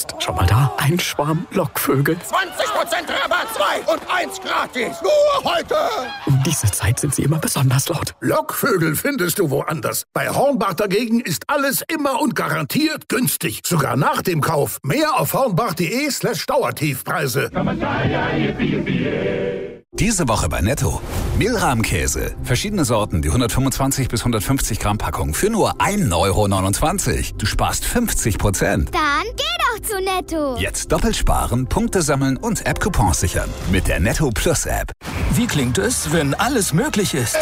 Psst, schau mal da, ein Schwarm Lockvögel. 20% Rabatt, 2 und 1 gratis. Nur heute. Um diese Zeit sind sie immer besonders laut. Lockvögel findest du woanders. Bei Hornbach dagegen ist alles immer und garantiert günstig. Sogar nach dem Kauf. Mehr auf hornbach.de/Dauertiefpreise. Diese Woche bei Netto. Mehlrahmkäse. Verschiedene Sorten, die 125 bis 150 Gramm Packung für nur 1,29 €. Du sparst 50%. Dann geh doch zu Netto. Jetzt doppelt sparen, Punkte sammeln und App-Coupons sichern. Mit der Netto Plus App. Wie klingt es, wenn alles möglich ist?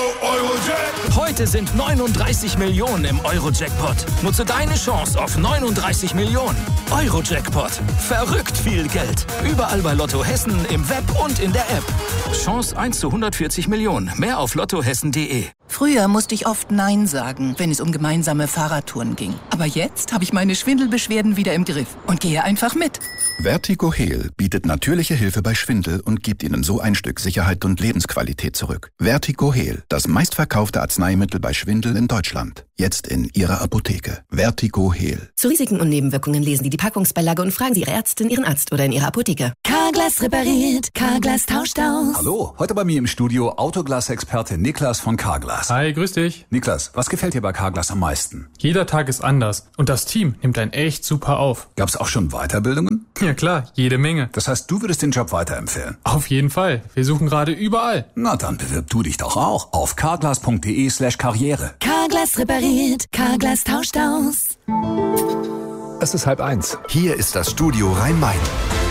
Heute sind 39 Millionen im Euro-Jackpot. Nutze deine Chance auf 39 Millionen. Euro-Jackpot. Verrückt viel Geld. Überall bei Lotto Hessen, im Web und in der App. Chance 1 zu 140 Millionen. Mehr auf lottohessen.de. Früher musste ich oft Nein sagen, wenn es um gemeinsame Fahrradtouren ging. Aber jetzt habe ich meine Schwindelbeschwerden wieder im Griff und gehe einfach mit. Vertigo Heal bietet natürliche Hilfe bei Schwindel und gibt Ihnen so ein Stück Sicherheit und Lebensqualität zurück. Vertigo Heal, das meistverkaufte Arzneimittel bei Schwindel in Deutschland. Jetzt in Ihrer Apotheke. Vertigo Heal. Zu Risiken und Nebenwirkungen lesen Sie die Packungsbeilage und fragen Sie Ihre Ärztin, Ihren Arzt oder in Ihrer Apotheke. Carglass repariert, Carglass tauscht aus. Hallo, heute bei mir im Studio Autoglas-Experte Niklas von Carglass. Hi, grüß dich. Niklas, was gefällt dir bei Carglass am meisten? Jeder Tag ist anders und das Team nimmt einen echt super auf. Gab's auch schon Weiterbildungen? Ja klar, jede Menge. Das heißt, du würdest den Job weiterempfehlen? Auf jeden Fall. Wir suchen gerade überall. Na, dann bewirb du dich doch auch auf carglass.de/Karriere. Carglass repariert, Carglass tauscht aus. Es ist 12:30. Hier ist das Studio Rhein-Main.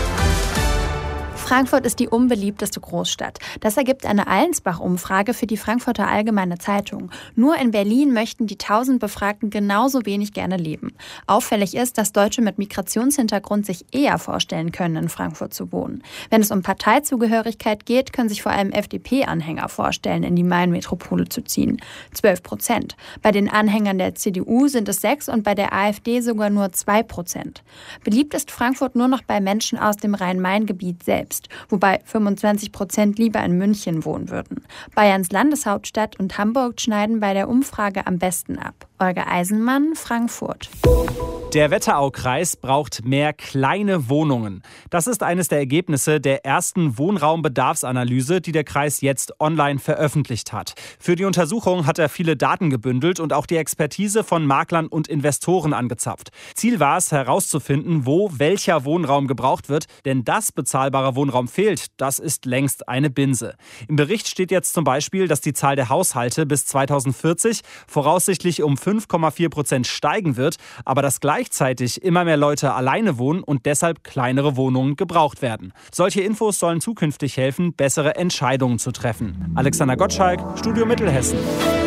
Frankfurt ist die unbeliebteste Großstadt. Das ergibt eine Allensbach-Umfrage für die Frankfurter Allgemeine Zeitung. Nur in Berlin möchten die 1000 Befragten genauso wenig gerne leben. Auffällig ist, dass Deutsche mit Migrationshintergrund sich eher vorstellen können, in Frankfurt zu wohnen. Wenn es um Parteizugehörigkeit geht, können sich vor allem FDP-Anhänger vorstellen, in die Main-Metropole zu ziehen. 12%. Bei den Anhängern der CDU sind es 6% und bei der AfD sogar nur 2%. Beliebt ist Frankfurt nur noch bei Menschen aus dem Rhein-Main-Gebiet selbst, wobei 25% lieber in München wohnen würden. Bayerns Landeshauptstadt und Hamburg schneiden bei der Umfrage am besten ab. Olga Eisenmann, Frankfurt. Der Wetteraukreis braucht mehr kleine Wohnungen. Das ist eines der Ergebnisse der ersten Wohnraumbedarfsanalyse, die der Kreis jetzt online veröffentlicht hat. Für die Untersuchung hat er viele Daten gebündelt und auch die Expertise von Maklern und Investoren angezapft. Ziel war es, herauszufinden, wo welcher Wohnraum gebraucht wird, denn dass bezahlbarer Wohnraum fehlt, das ist längst eine Binse. Im Bericht steht jetzt zum Beispiel, dass die Zahl der Haushalte bis 2040 voraussichtlich um 5,4% steigen wird, aber dass gleichzeitig immer mehr Leute alleine wohnen und deshalb kleinere Wohnungen gebraucht werden. Solche Infos sollen zukünftig helfen, bessere Entscheidungen zu treffen. Alexander Gottschalk, Studio Mittelhessen.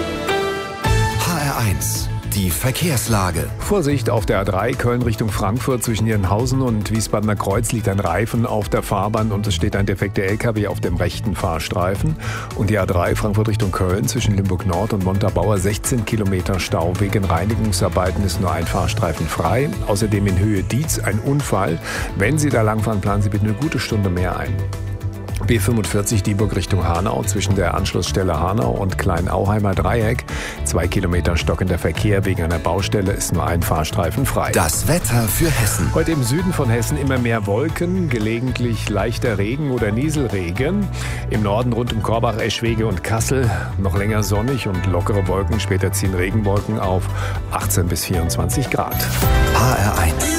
HR1, die Verkehrslage. Vorsicht auf der A3 Köln Richtung Frankfurt zwischen Hirnhausen und Wiesbadener Kreuz liegt ein Reifen auf der Fahrbahn und es steht ein defekter LKW auf dem rechten Fahrstreifen. Und die A3 Frankfurt Richtung Köln zwischen Limburg Nord und Montabaur 16 Kilometer Stau. Wegen Reinigungsarbeiten ist nur ein Fahrstreifen frei. Außerdem in Höhe Dietz ein Unfall. Wenn Sie da langfahren, planen Sie bitte eine gute Stunde mehr ein. B45 Dieburg Richtung Hanau zwischen der Anschlussstelle Hanau und Kleinauheimer Dreieck. 2 Kilometer stockender Verkehr wegen einer Baustelle, ist nur ein Fahrstreifen frei. Das Wetter für Hessen. Heute im Süden von Hessen immer mehr Wolken, gelegentlich leichter Regen oder Nieselregen. Im Norden rund um Korbach, Eschwege und Kassel noch länger sonnig und lockere Wolken. Später ziehen Regenwolken auf 18 bis 24 Grad. HR1.